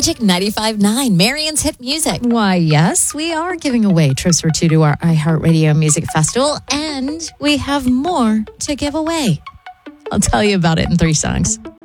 Magic 95.9, Marion's Hit Music. Why, yes, we are giving away trips for two to our iHeartRadio Music Festival, and we have more to give away. I'll tell you about it in 3 songs.